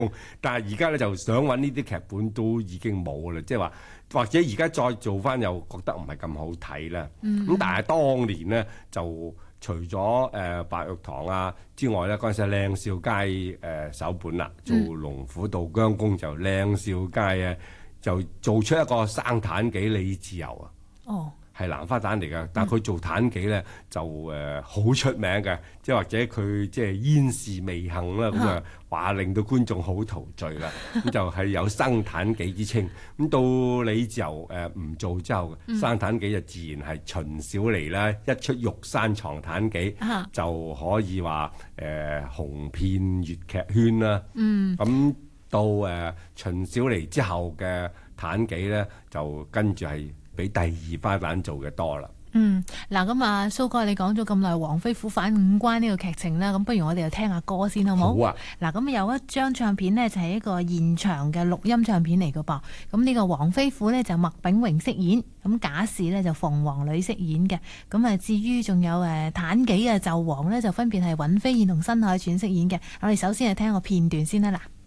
但係而家咧就想揾呢啲劇本都已經冇啦，即係話或者而家再做翻又覺得唔係咁好睇啦。咁但係當年呢，就除咗白玉堂啊之外咧，嗰陣時靚少佳首本啦，做龍虎渡姜公就靚少佳啊，就做出一個生妲己李自由啊。 哦。 係蘭花旦嚟嘅，但係佢做妲己咧就好出名嘅，即係或者佢即係燕事未幸啦，咁啊話令到觀眾好陶醉啦，咁就係有生妲己之稱。咁到李自由唔做之後，生妲己就自然係秦小梨啦，一出玉山藏妲己就可以話紅遍粵劇圈啦。咁到秦小梨之後嘅妲己咧，就跟住係比第二花旦做嘅多啦。 嗱咁啊，蘇哥你講咗咁耐黃飛虎反五關呢個劇情啦，咁不如我哋就聽下歌先好冇？ 好啊！ 嗱咁有一張唱片呢，就係一個現場嘅錄音唱片嚟嘅噃。咁呢個黃飛虎呢，就麥炳榮飾演，咁賈氏呢，就鳳凰女飾演嘅。咁啊至於仲有妲己啊、紂王呢，就分別係尹飛燕同新海傳飾演嘅。我哋首先係聽個片段先啦嗱。